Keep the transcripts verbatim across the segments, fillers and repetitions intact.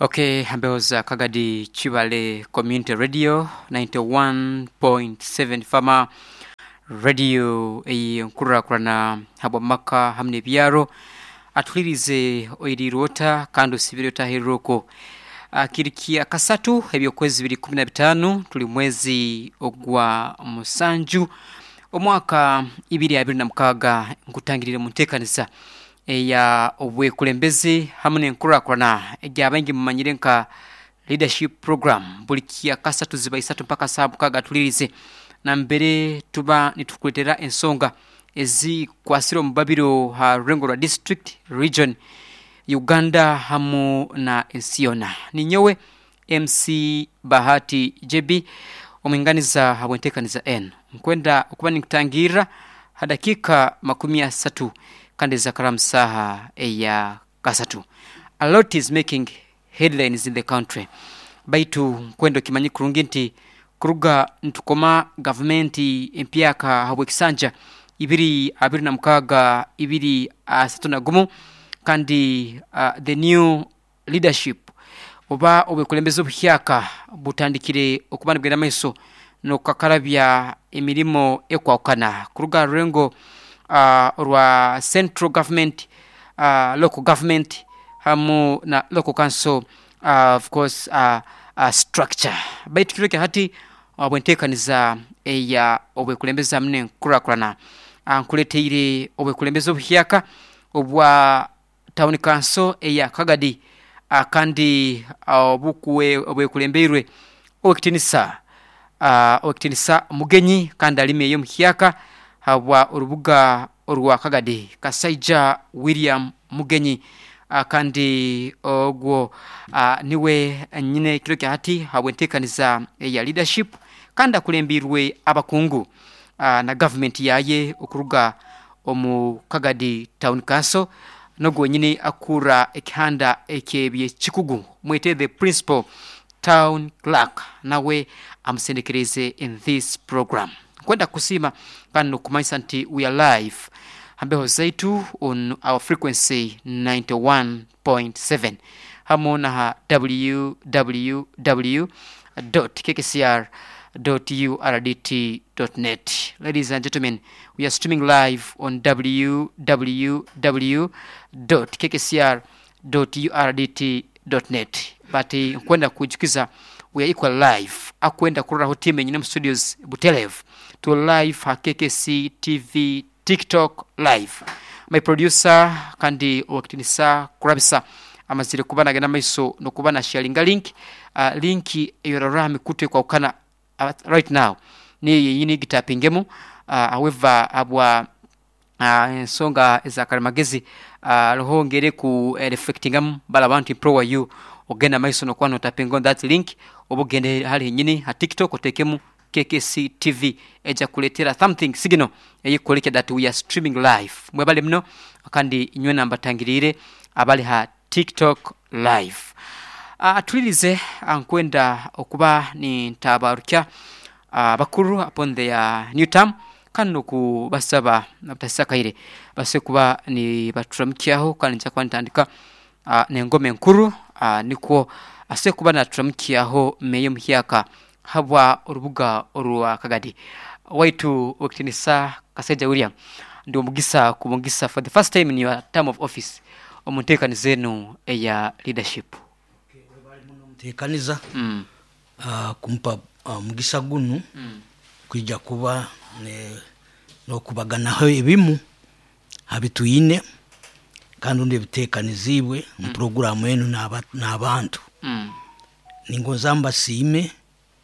Okay, Hambeoza Kagadi Chibale Community Radio ninety-one point seven Fama Radio e nkura kurana habamaka hamne byaro atulirize oirirota kando sibiro tahiroko akirikia kasatu ebyo kwezi bibiri kumi na bitano tuli mwezi ogwa musanju omwaka ibiri abiri na mukaga nkutangirire muntekanisa eya obwe kulembeze hamne nkura kurana ejyabangi mumanyire nka leadership program bulikia kasatu ziba isatu mpaka sabu kaga tulirize na mbere tuba nitukuletera ensonga ezi kwasiro mbabiro ha Rengora district region Uganda hamu na Ensiona ninyewe M C Bahati J B omenganiza habwentekaniza N mkwenda okuba nikutangira hadakika makumi asatu kande za karamsaha eya kasatu. A lot is making headlines in the country baitu kwendo kimanyi kurunginti kuruga ntukoma governmenti empiaka habwekisanja ibiri abiri na mukaga ibiri asatu na gumu kandi uh, the new leadership oba obekulembeza obuhyaka butandikire okubanibwera maiso no kakarabya emirimo ekwaukana kuruga rengo uh, rwa central government uh, local government hamu na local council uh, of course uh, uh, structure baitu kireke hati obwentekaniza eya obekulembeza mne kurakurana ankuleteire obekulembeza obuhyaka obwa town council eya Kagadi akandi obukuwe obekulembeirwe okitinisa uh, okitinisa mugenyi kandi alime yo muhyaka habwa urubuga orwa Kagadi Kasaija William Mugenyi akandi ogwo uh, niwe nyine kiroke hati habwentekaniza eya leadership kanda kulembirwe abakungu uh, na government yaye okuruga omu Kagadi town council nogo nyine akura ekihanda ekebye chikugu mwete the principal town clerk nawe amsendekereze in this program kwenda kusima kanu kumaisa nti we are live hambeho zaitu on our frequency ninety-one point seven hamona ha w w w dot k k c r dot u r d t dot net. Ladies and gentlemen, we are streaming live on w w w dot k k c r dot u r d t dot net. But uh, kwenda kujikiza we are equal live akwenda kurura hotime nyine studios Butelev to live ha K K C T V TikTok live. My producer kandi okitinisa kurabisa amazire kubana gana maiso no kubana sharinga link uh, linki yorarame kutwe kwa ukana uh, right now ni yini gitapingemu uh, however abwa uh, songa eza karimagezi uh, rohongere ku uh, reflectingam bala bantu pro you ogena maiso no kwano tapingon that link obugende hali nyini ha TikTok otekemu K K C T V eja kuletera something signal eyikoleke that we are streaming live mwebale mno akandi nywe namba tangirire abali ha TikTok live atulirize uh, ankwenda okuba ni ntabarukya uh, bakuru upon their new term kanu kubasaba nabutasakaire base kuba ni batramkiaho kandi nja kwantandika uh, nengome nkuru uh, niko ase kuba na tramkiaho meyo mhyaka habwa urubuga orwa Kagadi waitu wakitinisa Kasaija William ndio mugisa kumugisa for the first time in your term of office omuntekanize zenu eya leadership. Okay, webali muno muntekaniza mm. uh, kumpa uh, mugisa gunu mm. kwija kuba ne no kubaganaho ebimu habituyine kandi ndi bitekanizibwe mu mm. program yenu n'abantu mm. ningo zamba sime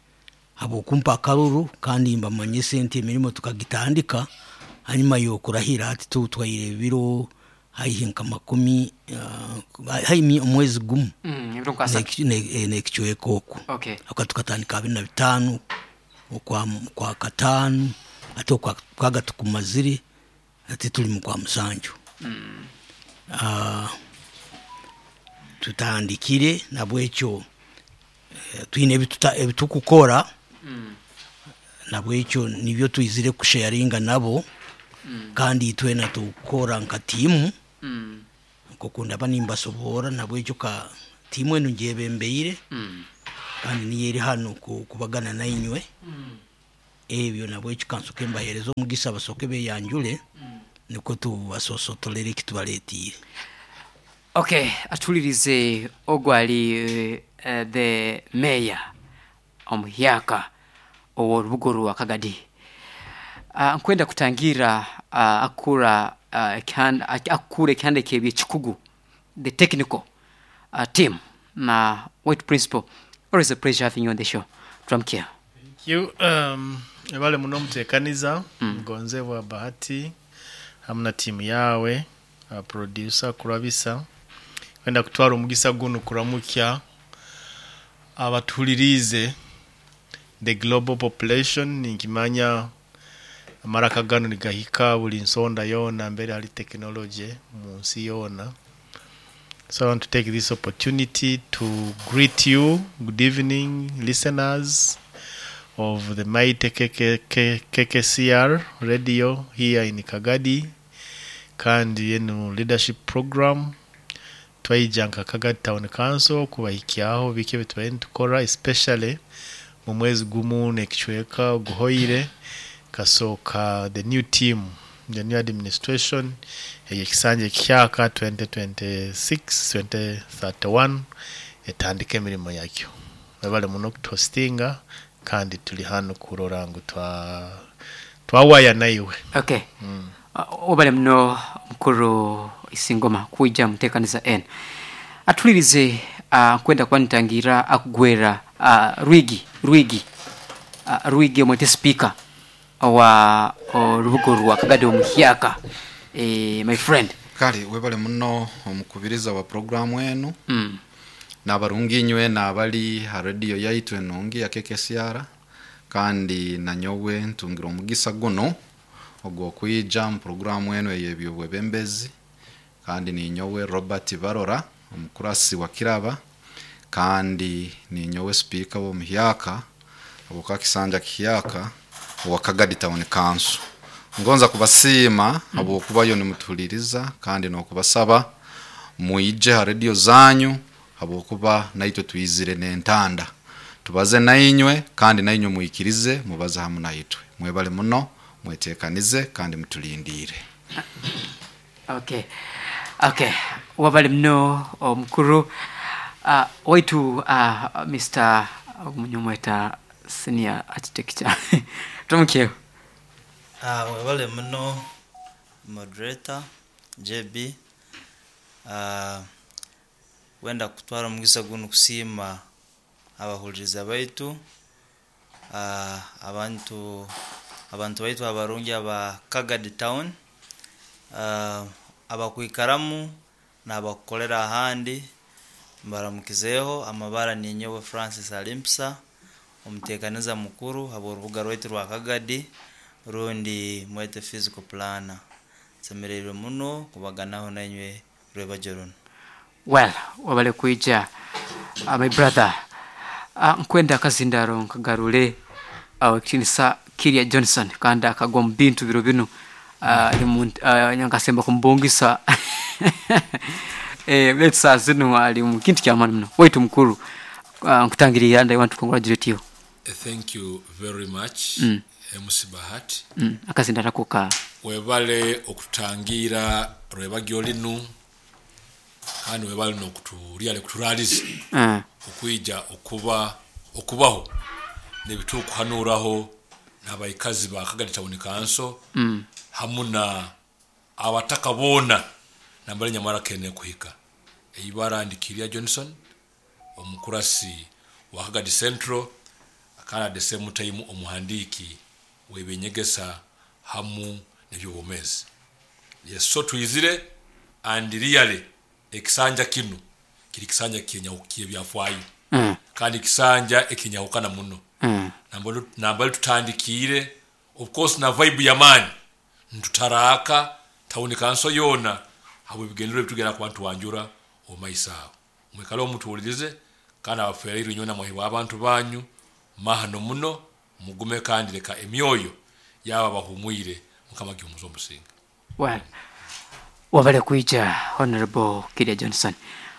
abo kumpa karuru kandi mbamanye sente emirimo tukagitandika hanyuma yo kurahira ati tutwayire biro hayihinka makumi uh, hayimi omwezi gumu mm nekichwe koko okay akatukatandika abiri na bitanu okwa kwa katanu ato kwa kwaga tukumaziri ati tuli mu kwa musanju mm. uh, tutandikire nabwecho uh, twine bituta ebitukukora mm. nabwecho nibyo tuyizire kusharinga nabo mm. kandi twena tukora nka timu mm. kokunda banimba sobora nabwecho ka timu eno gyebembeire mm. kandi niyo eri hano kubagana nainywe mm. ebyo nabwo ekikanso kembahereza omugisa basoke beyanjule mm. niko tubasosotolere ekitubaletire. Okay, atulirize ogwali uh, the mayor omuhyaka oworubugo rwa Kagadi. Uh, nkwenda kutangira uh, akura uh, kan, akure kyande kebye chikugu the technical uh, team na White Principal. Always a pleasure having you on the show. From here. Thank you. Um, ebale muno mutekaniza mm. Gonzebwa Bahati hamna timu yawe uh, producer kurabisa wenda kutwara omugisa guno kuramukya abatulirize the global population nikimanya amaraka gano nigahika buli nsonda yona mbere ali technology munsi yona. So I want to take this opportunity to greet you. Good evening, listeners of the mighty K K C R radio here in Kagadi kandi yenu leadership program twayijanka Kagadi Town Council kubahikiaho bike bitwaye tukora especially mu mwezi gumu nekichweka guhoire kasoka the new team, the new administration ekisanje kyaka twenty twenty-six twenty thirty-one etandike emirimo yakyo. Babale muno kutostinga kandi tuli hano kurora ngo twa twawaya naiwe. Okay. Mm. Uh, obale mno mkuru isingoma kuija mutekaniza en. Atulirize uh, kwenda kwanitangira akugwera uh, Rwigi Rwigi uh, Rwigi omwete speaker wa rubugo rwa Kagadi omuhyaka. Eh, my friend kali webale muno omukubiriza wa program enu mm. nabarunginywe nabali ha radio yaitu enongi ya K K C R kandi nanyowe ntungira omugisa guno ogwo kuyija mu program enu yebyo bwebembezi kandi ninyowe Robert Barora omukurasi wa Kiraba kandi ninyowe speaker wo muhyaka obukakisanja kiyaka wa Kagadi Town Council. Ngonza kubasima mm. abo kubayo nimutuliriza kandi no kubasaba muije ha radio zanyu abo kuba naito tuyizire n'entanda tubaze nainywe kandi nainywe muikirize mubaza hamu naitwe mwebale muno mwetekanize kandi mutulindire. Okay. Okay. Wabale mno mkuru uh, waitu uh, Mister Munyumweta senior architecture. Tumkeo. Ah, uh, wale mno moderator J B ah uh, wenda kutwara mugisa guno kusima abahuliriza baitu ah uh, abantu abantu baitu abarungi aba Kagadi Town ah uh, abakwikaramu nabakolera handi mbaramukizeho amabara ninyowe Francis Alimpsa omutekaniza mukuru abo rubuga rwetu rwa Kagadi rundi mwete physical planner semerero muno kubaganaho nanywe rweba Joron. Well, wabale kuija uh, my brother uh, nkwenda kazindaro nkagarule aw kinisa Kiria Johnson kanda kagom bintu biro bino uh, limu uh, nyangasemba kumbongisa eh let's zino ali mukintu kyamana mno waitu mkuru uh, nkutangirira and I want to congratulate you. Uh, thank you very much. Mm. Emusi Bahati mm. akazindara kuka webale okutangira rweba gyolinu kandi webale no kutuliale kuturalize mm. okuija okuba okubaho nebituku hanuraho nabayikazi ba Kagadi Town Council mm. hamuna abataka bona nambale nyamara kene kuhika eibara ndikiria Johnson omukurasi wa Kagadi Central akana the same time omuhandiki webenyegesa hamu nebyo bomezi. Yes, so twizire and really ekisanja kinu kiri kisanja Kenya ukiye byafwayo mm. kandi kisanja ekinya ukana muno mm. nambalo nambalo tutandikire of course na vibe ya mani ntutaraka Town Council yona abo bigendere bitugera ku bantu wanjura o maisao mwekalo mutulirize kana abaferiro nyona mwe abantu banyu mahano muno mugume kandi leka emyoyo yaba bahumwire mukama gyumuzo musinga. Well, wabale kuija Honorable Kiria Johnson.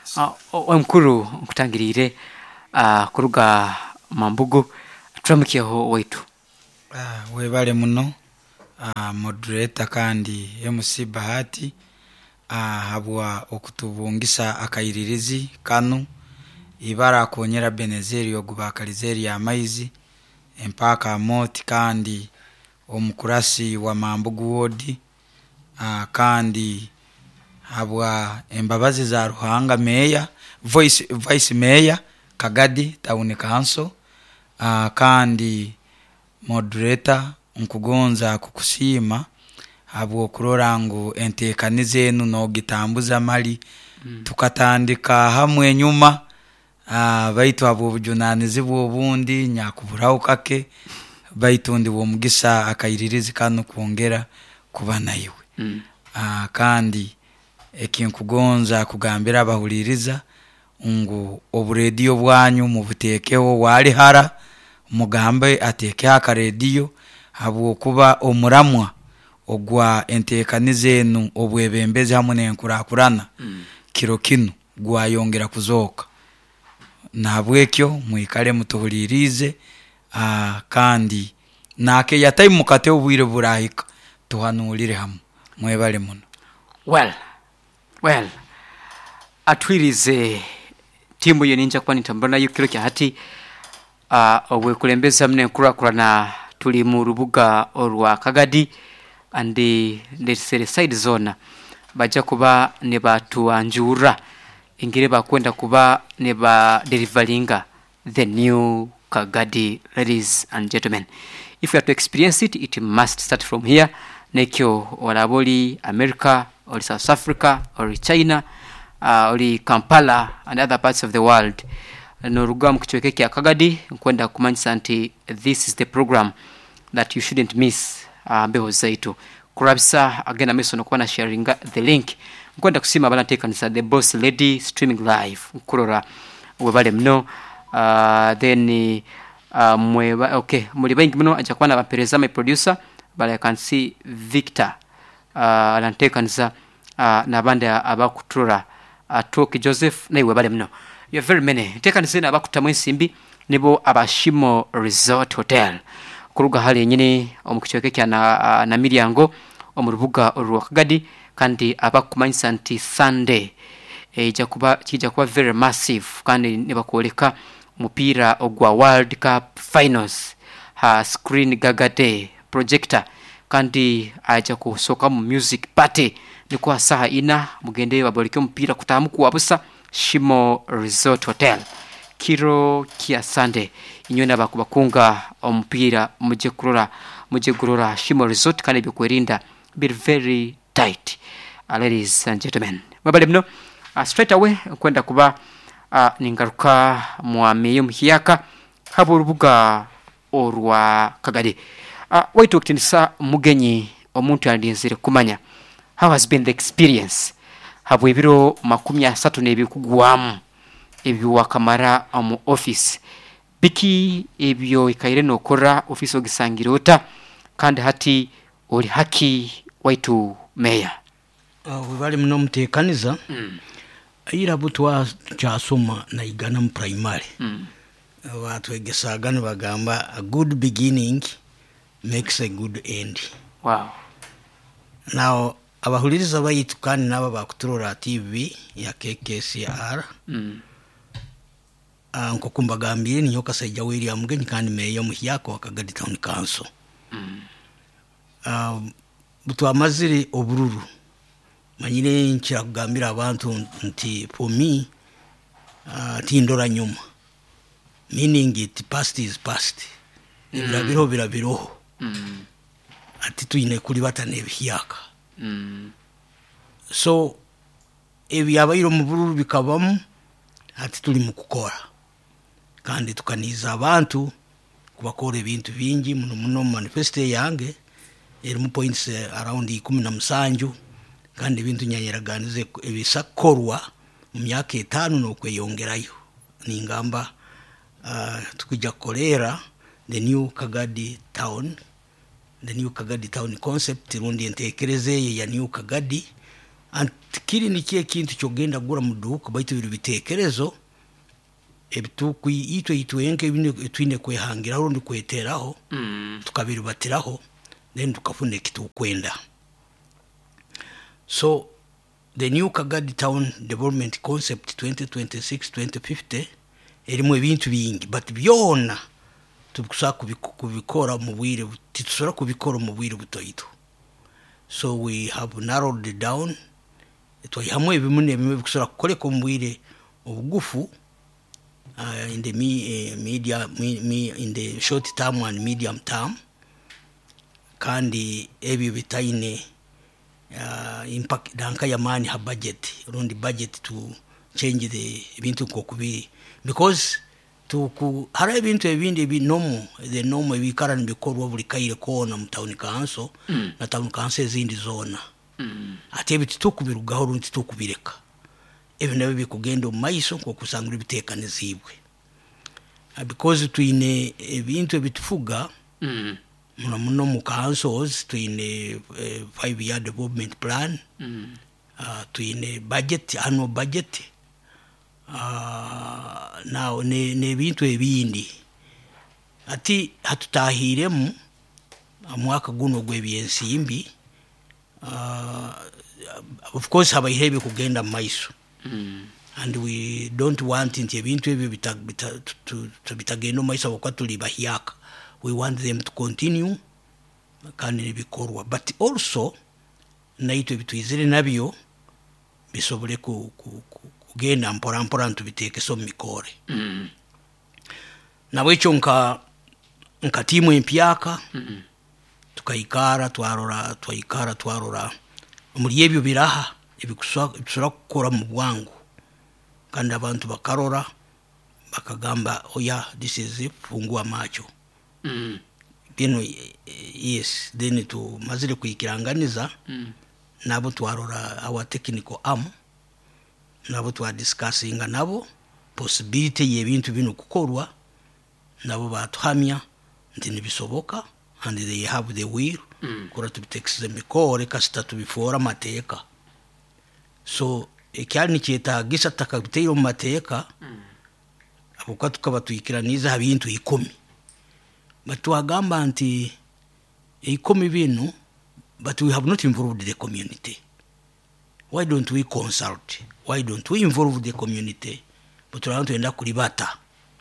uh, omukuru nkutangirire uh, kuruga Mambugu turamukiyeho waitu. Uh, webale muno uh, moderator kandi M C Bahati uh, habwa okutubungisa akayiririzi kanu ibara konyera Benezeri ogubakalizeri ya maizi empaka moti kandi omukurasi wa Mambugu wodi uh, kandi habwa embabazi za Ruhanga meya voice vice meya Kagadi Town Council uh, kandi moderator nkugonza kukusima habwo kurora ngo entekanize enu no gitambuza mali mm. tukatandika hamwe nyuma uh, baitu abo bujunanizi bwobundi nyakuburaho kake baitu ndi wo mugisa akayiririzi kanu kuongera kubana iwe mm. uh, kandi ekinkugonza kugambira abahuliriza ngo oburedio bwanyu mu butekeho wali hara mugambe ateke aka radio habwo kuba omuramwa ogwa entekanize enu obwebembezi hamwe n'enkurakurana mm. kiro kino gwayongera kuzoka nabwekyo mwikale mutuhulirize uh, kandi nake yatayi mukate obwire burahika tuhanulire hamwe mwebale muno. Well well atwirize timu yeninja kwa nitambana yukiro kya hati uh, owe kulembeza mne nkurakurana tuli mu rubuga orwa Kagadi andi ndesere side zone baja kuba ne batuanjura ingire bakwenda kuba ne ba delivelinga the new Kagadi. Ladies and gentlemen, if you have to experience it, it must start from here. Nekyo walaboli America or South Africa or China uh, or Kampala and other parts of the world. No rugam kuchweke kia Kagadi kwenda kumanyisa anti this is the program that you shouldn't miss. Uh, beho zaitu kurabisa again ameso no kuwa sharinga the link kwenda kusima bana take kanisa the boss lady streaming live kurora webale mno uh, then uh, mweba okay muri bangi mno acha kwana bapereza my producer but I can see Victor uh, anateka kanisa uh, na banda abakutura uh, Toki Joseph na webale mno you very many take kanisa abakutamwe simbi nibo abashimo resort hotel kuruga hali nyine omukichweke kya na, na Miryango omurubuga orwa Kagadi kandi abakumanyisa nti Sunday eja kuba kija kuba very massive kandi nibakoleka mupira ogwa World Cup finals ha screen gagade projector kandi aja kusoka mu music party nikwa saha ina mugende baboleke mupira kutamuku wabusa Shimo Resort Hotel kiro kia Sunday inyona bakubakunga omupira muje kurora muje kurora Shimo Resort kandi byokwerinda be very tight. Uh, ladies and gentlemen, mabale mno uh, straight away kwenda kuba uh, ningaruka mwamiyo mhiyaka habo rubuga orwa Kagadi. Uh, waitu wakitinisa mugenyi omuntu andinzire kumanya how has been the experience habo ibiro makumi asatu nebi kugwamu ebyo wakamara mu office biki ebyo ikaire nokora office ogisangirota kandi hati oli haki waitu meya uh, webali mno mutekaniza mm. ira butwa kyasoma na igana mu primary mm. watu egesagana bagamba a good beginning makes a good end. Wow. Now abahuliriza bayitu kandi naba bakuturora T V ya K K C R mm. uh, nko kumbagambire ni yoka sajja William Mugenyi kandi meya muhyako wa Kagadi Town Council mm. uh, butwa maziri obururu manyire nchira kugambira abantu nti for me uh, tindora nyuma meaning it past is past birabiro mm. birabiro mm. ati tuyine kuri batane byaka mm. so ebi abayiro mu bururu bikabamu ati tuli mu kukora kandi tukaniza abantu kubakora ibintu bingi muno muno manifesto yange eri mu points around ikumi na musanju kandi ibintu nyanyeraganize ebisakorwa mu myaka etanu no kweyongerayo ningamba uh, tukujja kolera the new Kagadi Town the new Kagadi Town concept rundi entekereze ya new Kagadi anti kiri ni kiye kintu kyogenda gura mu duuka baitu biri bitekerezo ebituku itwe itwenke ibine twine kwehangira rundi kweteraho Mm. tukabirubatiraho then tukafuna ekitukwenda. So the new Kagadi town development concept twenty twenty-six twenty fifty erimu ebintu bingi but byona tukusaba kubikora mu bwire titusora kubikora mu bwire butoito. So we have narrowed it down to hamwe ebimune bimwe bikusora kukoleka mu bwire obugufu uh, in the me, uh, media me, me, in the short term and medium term kandi ebyo bitaine uh, impact danka ya mani ha budget rundi budget to change the bintu kokubiri because to ku hara ebintu ebindi ebi nomo the nomo ebikara nibikorwa buli kaire kona mu town council mm. na town council ezindi zona mm. ate ebitu tukubirugaho rundi tukubireka ebyo nabyo bikugenda mu maiso ko kusangura bitekanizibwe uh, because tuine ebintu ebitufuga mm. muno muno mu councils tuine uh, five year development plan mm. uh, tuine budget annual budget uh, now ne ne bintu ebindi ati hatutahiremu amwaka guno gwebyensimbi uh, of course habaihebe kugenda maiso mm. and we don't want inti ebintu ebyo bitagenda maiso wakati libahiyaka. We want them to continue kandi bikorwa but also naito bitwizire nabyo bisobole ku kugenda mpora mpora ntubiteke so mikore mm. nabo icho nka nka timu empyaka mm. tukaikara twarora twaikara twarora muri ebyo biraha ebikusura kukora mu bwangu kandi abantu bakarora bakagamba oya this is it fungua macho mm. bino yes then to mazire kuikiranganiza mm. nabo twarora our technical arm nabo twa discussing nabo possibility y'ebintu bino kukorwa nabo batuhamya ndi nibisoboka and they have the will mm. kora tubitekize mikore kasita tubifora mateka so ekyali nikyeta gisa takabiteyo mateka mm. abuka tukaba tuyikiraniza habintu ikumi but wagamba nti ikumi bino but we have not involved the community. Why don't we consult? Why don't we involve the community? But we want to enda kulibata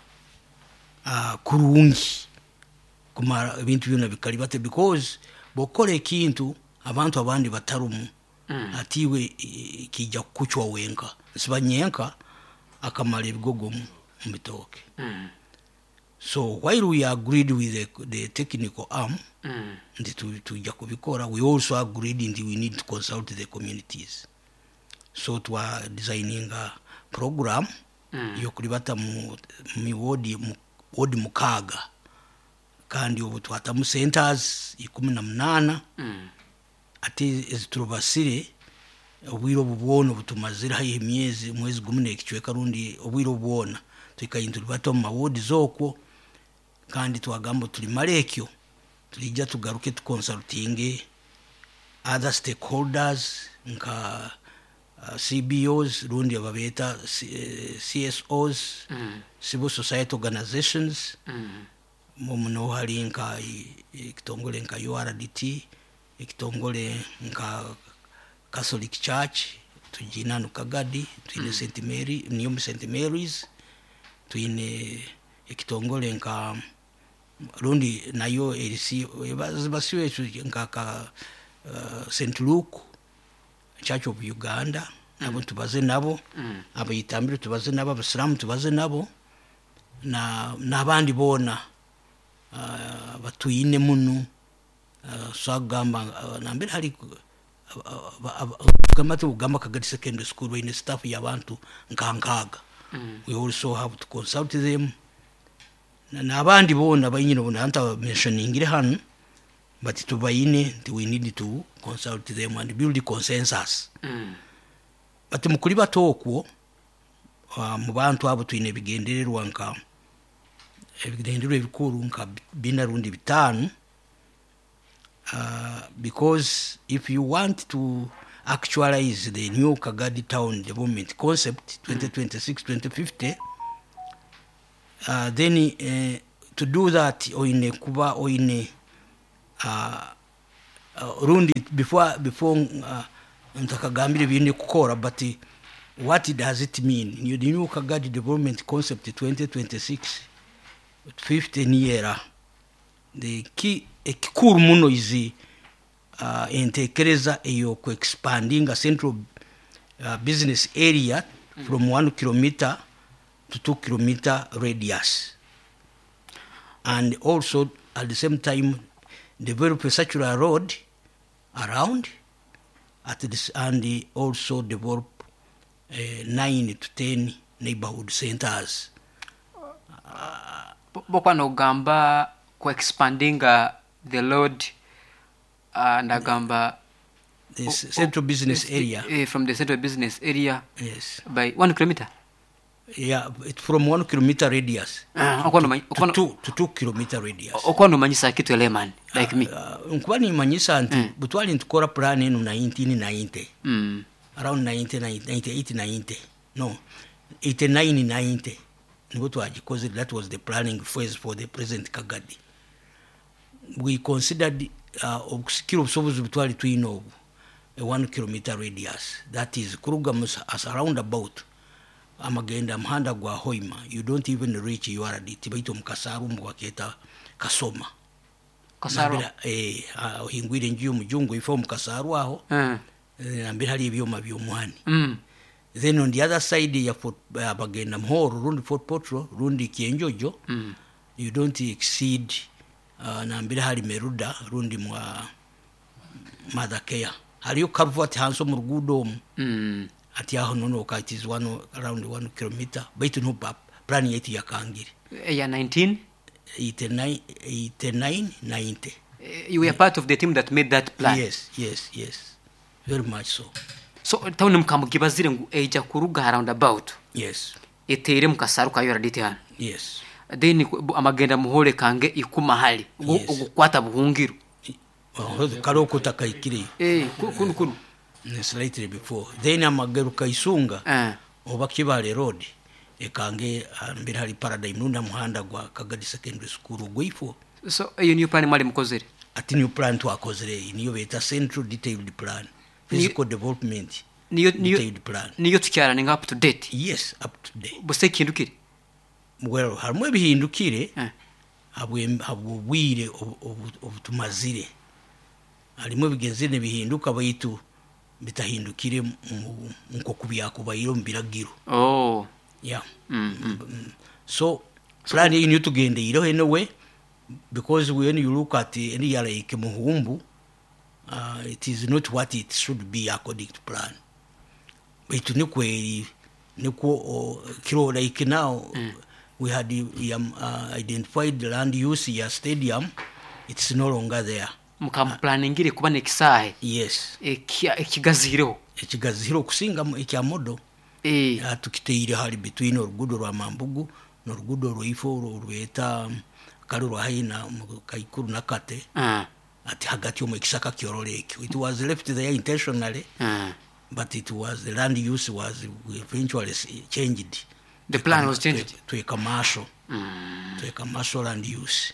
uh, kurungi kuma bintu bino bikalibate because bokole ekintu abantu abandi batarumu mm. atiwe kijja kuchwa wenka sibanyenka akamala ebigogo mu bitoke mm. So while we agreed with the, the technical arm mm. ndi tu tujja kubikora, we also agreed and we need to consult the communities. So to are designing a program mm. yokulibata mu miwodi mu wodi mukaga kandi obu twata mu centers ikumi na munana mm. ati ezitubasire obwiro bubwono butumazira haye myezi mwezi gumune kichweka rundi obwiro bubona tukayindulibata mu mawodi zoko kandi twagambo tuli malekyo tulijja tugaruke tu consulting other stakeholders nka uh, C B Os rundi ababeta C S Os mm. civil society organizations mm. mumuno hali nka ikitongole nka U R D T ikitongole nka Catholic Church tujina no Kagadi tuine mm. Saint Mary New Saint Mary's tuine ikitongole nka rundi nayo elisi basiwe nka ka uh, Saint Luke Church of Uganda mm. nabo tubaze nabo mm. abayitambire tubaze nabo abasiramu tubaze nabo na nabandi bona uh, batuyine muno uh, sagamba uh, nambere hari gamatu gamba Kagadi secondary school in staff y'abantu nkankaga mm. we also have to consult them na nabandi bona bayinyino bona anta mentioning ire hano but tubayine we need to consult them and build consensus mm. but mukuri batokwo uh, mu bantu abo tuine bigendererwa nka ebigendererwa ebikuru nka binarundi bitanu uh, because if you want to actualize the new Kagadi town development concept twenty twenty-six twenty fifty. Uh, then uh, to do that oine kuba oine uh, uh, rundi before before uh, ntakagambire bindi kukora, but uh, what does it mean? The new Kagadi development concept twenty twenty-six fifteen year, the key ekikuru muno is uh, entekereza eyo ku expanding a central uh, business area mm. from one kilometer to two kilometer radius, and also at the same time develop a circular road around at this, and also develop uh, nine to ten neighborhood centers. Uh, Bokwano gamba ku expanding uh, the road uh, ndagamba the oh, central oh, business uh, area uh, from the central business area, yes, by one kilometer. Yeah, it's from one kilometer radius uh, to, to, to, two, to two kilometer radius. Okwano manyisa kitu eleman like uh, me. Nkwani manyisa anti mm. butwali ntukora plan enu nineteen ninety. Mm. Around nineteen ninety-eight ninety. No, eighty-nine ninety. Because that was the planning phase for the present Kagadi. We considered uh, skill of service butwali twino a one kilometer radius. That is Kurugamus as a roundabout. Amagenda mhanda gwa Hoima, you don't even reach U R D. Tibaito mkasaru mwaketa kasoma. Kasaru? Eh, uh, hingwire njiyo mjungu ifo mkasaru aho. Mm. Nambira hali vyoma vyomwani. Mm. Then on the other side ya Fort uh, bagenda mhoro, rundi Fort Potro, rundi Kienjojo, mm. you don't exceed uh, nambira hali Meruda, rundi mwa Madakea. Hali yu karufuati hanso mrugudo mm. ati aho nono ka it is one around one kilometer baitu no plan yetu ya Kangiri ya nineteen eighty-nine ninety. You were part of the team that made that plan? Yes, yes, yes, very much so. So tawni mkamugibazire ngu eja kuruga around about. Yes. Etere mkasaru kayo raditi hano. Yes. Then amagenda muhole kange ikuma hali ugukwata buhungiru. Oh, karoko takaikiri. Eh, kunu kunu. Slightly before. Then amageru kaisunga. Eh. Oba Kibale road. Ekange mbere hari paradigm nunda muhanda gwa Kagadi secondary school gwifo. So iyo new plan mwali mkozere? Ati new plan twakozere niyo beta central detailed plan. Physical niyo, development. Niyo detailed plan. Niyo tukyara ninga up to date? Yes, up to date. Bose kindukire? Well, harumwe bihindukire. Eh. Habwe habwire obutumazire. Harimwe bigenzene bihinduka bayitu bitahindukire nko kubyakubayiro mbiragiro. Oh. Yeah. Mm -hmm. So plan so, you to gende iro anyway, because when you look at any yala ikemuhumbu, uh, it is not what it should be according to plan. But nikwe niko kilo like now mm. we had um, uh, identified the land use ya stadium, it's no longer there. Mukam uh, planningire kuba nekisahe. Yes. Ekigaziro. Ekigaziro kusinga ekya modo. Eh, uh, tukiteire hali between orugudo rwa Mambugu n'orugudo rwifo rweta kaluro haina kaikuru nakate. Uh. Ati hagati omu kisaka kyoroleke. It was left there intentionally. Uh. But it was the land use was eventually changed. The plan was changed to, to a commercial. Mm. To a commercial land use.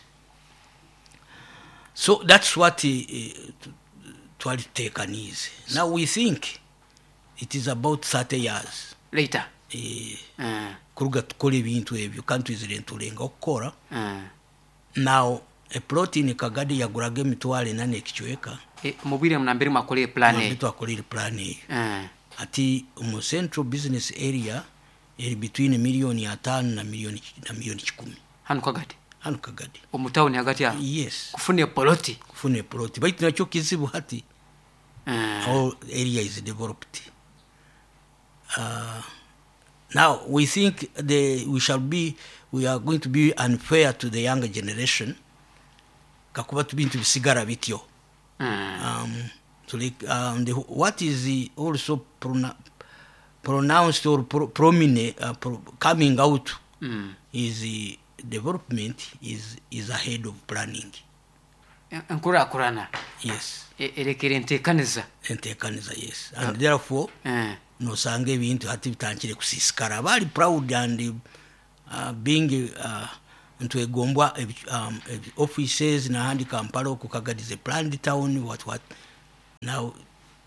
So that's what uh, to take an easy. Now we think it is about thirty years later. Eh, uh. Kuruga tukole bintu ebyo countries rentulenga okora. Uh. Now a plot in Kagadi yagurage mitwale nane kichweka. E, mubire mnambiri makole plan e. Mbitu akole plan e. Uh. Ati mu central business area eri between million ya tano na million na million chikumi. Hanu Kagadi. Hanu Kagadi. Omutawuni hagati ya. Yes. Kufune poloti. Kufune poloti. Baitu nacho kizibu hati. Uh. All area is developed. Uh, now we think the we shall be we are going to be unfair to the younger generation. Kakuba to be into sigara bityo. Um, so like, um, the, what is the also prona- pronounced or pro- prominent uh, pro- coming out mm. is the development is is ahead of planning. enkurakurana yes erekere entekaniza entekaniza yes and therefore eh nosanga ebintu hati bitangire kusisikara bali proud and uh, being uh, ntwegombwa um, offices na handi Kampala okukagadize planned town what what now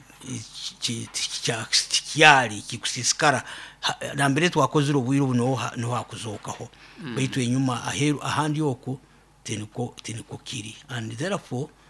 kyali kikusisikara nambere twakozira obwiro buno no hakuzokaho baitu enyuma aheru ahandi oko teniko teniko kiri and therefore